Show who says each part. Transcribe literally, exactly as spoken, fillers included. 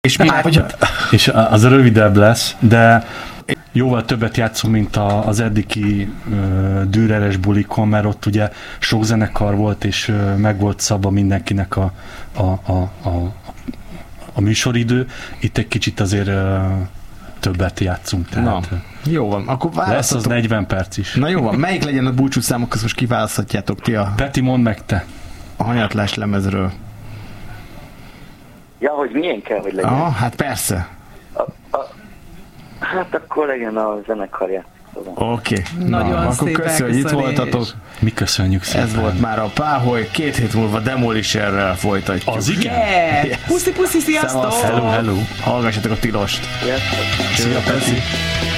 Speaker 1: És, mi,
Speaker 2: hát,
Speaker 1: hogy...
Speaker 2: és az rövidebb lesz, de jóval többet játszunk, mint a, az eddigi uh, Düreres bulikon, mert ott ugye sok zenekar volt, és uh, meg volt szabva mindenkinek a, a, a, a, a műsoridő. Itt egy kicsit azért uh, többet játszunk. Tehát,
Speaker 1: Na, jó van. Akkor
Speaker 2: lesz az negyven perc is.
Speaker 1: Na jó van. Melyik legyen a búcsú számok, azt most kiválaszthatjátok ti a...
Speaker 2: Peti, mondd meg te.
Speaker 1: A hanyatlás lemezről.
Speaker 3: Ja, hogy milyen kell, hogy legyen?
Speaker 1: Ah, hát persze.
Speaker 3: A, a, hát akkor legyen a zenekarja.
Speaker 1: Oké. Okay.
Speaker 4: Nagyon
Speaker 1: Na, akkor
Speaker 4: szép
Speaker 1: köszönjük, hogy itt
Speaker 4: elköszönés.
Speaker 1: voltatok.
Speaker 2: Mi köszönjük szépen.
Speaker 1: Ez volt már a Páholy. Két hét múlva Demolisherrel folytatjuk.
Speaker 2: Az igen?
Speaker 4: Yeah.
Speaker 1: Yes.
Speaker 4: Puszi, puszi, sziasztok!
Speaker 1: Szevasz,
Speaker 2: Hello, hello.
Speaker 1: Hallgassatok a Tilost.
Speaker 3: Sziasztok.
Speaker 1: Szia, Peci.